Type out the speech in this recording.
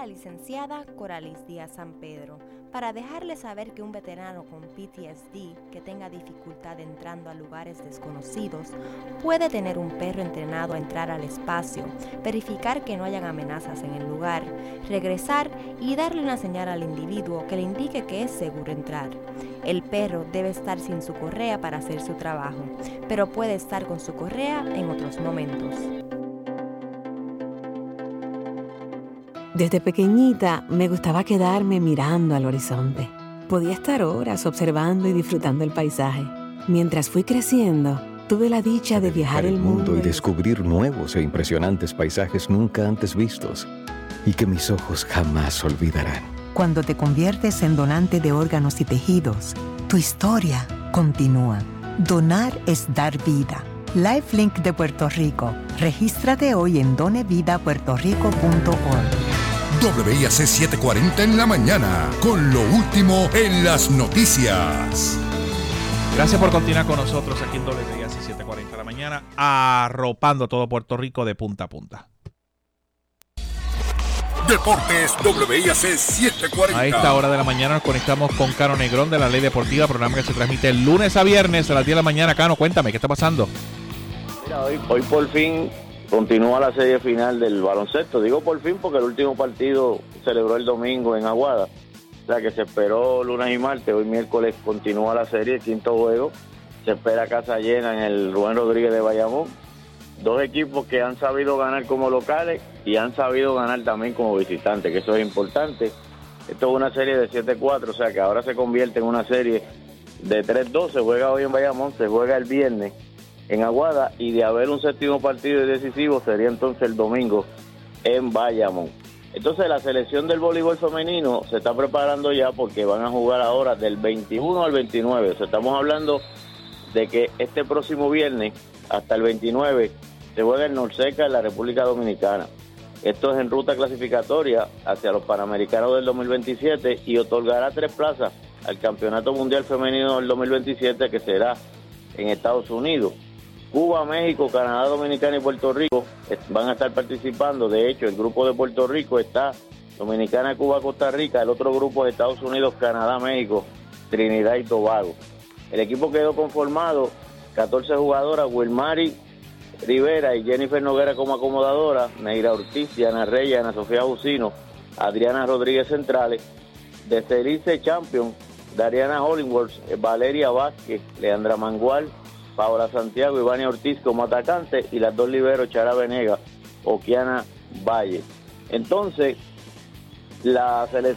la licenciada Coralis Díaz San Pedro para dejarles saber que un veterano con PTSD que tenga dificultad entrando a lugares desconocidos puede tener un perro entrenado a entrar al espacio, verificar que no hayan amenazas en el lugar, regresar y darle una señal al individuo que le indique que es seguro entrar. El perro debe estar sin su correa para hacer su trabajo, pero puede estar con su correa en otros momentos. Desde pequeñita me gustaba quedarme mirando al horizonte. Podía estar horas observando y disfrutando el paisaje. Mientras fui creciendo, tuve la dicha de viajar el mundo y descubrir nuevos e impresionantes paisajes nunca antes vistos y que mis ojos jamás olvidarán. Cuando te conviertes en donante de órganos y tejidos, tu historia continúa. Donar es dar vida. LifeLink de Puerto Rico. Regístrate hoy en donevidapuertorico.org. WIAC 740 en la mañana, con lo último en las noticias. Gracias por continuar con nosotros aquí en WIAC 740 en la mañana, arropando a todo Puerto Rico de punta a punta. Deportes WIAC 740. A esta hora de la mañana nos conectamos con Cano Negrón de La Ley Deportiva, programa que se transmite el lunes a viernes a las 10 de la mañana. Cano, cuéntame, ¿qué está pasando? Mira, hoy por fin continúa la serie final del baloncesto. Digo por fin porque el último partido se celebró el domingo en Aguada. O sea que se esperó lunes y martes. Hoy miércoles continúa la serie, el quinto juego. Se espera casa llena en el Rubén Rodríguez de Bayamón. Dos equipos que han sabido ganar como locales y han sabido ganar también como visitantes, que eso es importante. Esto es una serie de 7-4, o sea que ahora se convierte en una serie de 3-2. Se juega hoy en Bayamón, se juega el viernes en Aguada, y de haber un séptimo partido decisivo sería entonces el domingo en Bayamón. Entonces la selección del voleibol femenino se está preparando ya porque van a jugar ahora del 21 al 29. O sea, estamos hablando de que este próximo viernes hasta el 29 se juega en Norseca, en la República Dominicana. Esto es en ruta clasificatoria hacia los Panamericanos del 2027 y otorgará 3 plazas al Campeonato Mundial Femenino del 2027, que será en Estados Unidos. Cuba, México, Canadá, Dominicana y Puerto Rico van a estar participando. De hecho, el grupo de Puerto Rico está Dominicana, Cuba, Costa Rica. El otro grupo es Estados Unidos, Canadá, México, Trinidad y Tobago. El equipo quedó conformado 14 jugadoras: Wilmary Rivera y Jennifer Noguera como acomodadora, Neira Ortiz, Diana Reyes, Ana Sofía Jusino, Adriana Rodríguez centrales, de Cerice Champion, Dariana Hollingworth, Valeria Vázquez, Leandra Mangual, Paola Santiago y Vania Ortiz como atacante, y las dos liberos, Chara Venegas, Okiana Valle. Entonces, la